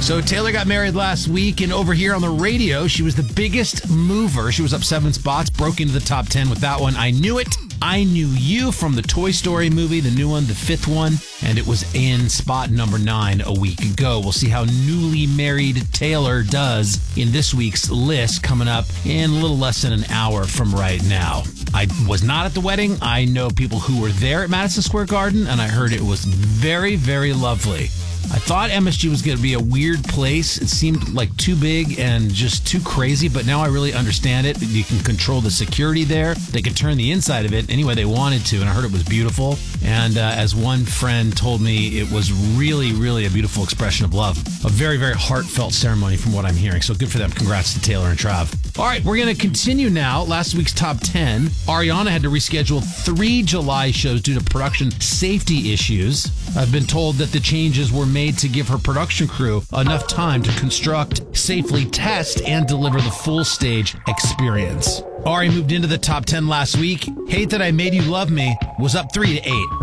So Taylor got married last week, and over here on the radio, she was the biggest mover. She was up 7 spots, broke into the top 10 with that one. I Knew It. I Knew You from the Toy Story movie, the new one, the 5th one, and it was in spot number 9 a week ago. We'll see how newly married Taylor does in this week's list coming up in a little less than an hour from right now. I was not at the wedding. I know people who were there at Madison Square Garden, and I heard it was very, very lovely. I thought MSG was going to be a weird place. It seemed like too big and just too crazy, but now I really understand it. You can control the security there. They could turn the inside of it any way they wanted to, and I heard it was beautiful. And as one friend told me, it was really, really a beautiful expression of love. A very, very heartfelt ceremony from what I'm hearing. So good for them. Congrats to Taylor and Trav. All right, we're going to continue now. Last week's top 10. Ariana had to reschedule 3 July shows due to production safety issues. I've been told that the changes were made to give her production crew enough time to construct, safely test, and deliver the full stage experience. Ari moved into the top 10 last week. Hate That I Made You Love Me was up 3 to 8.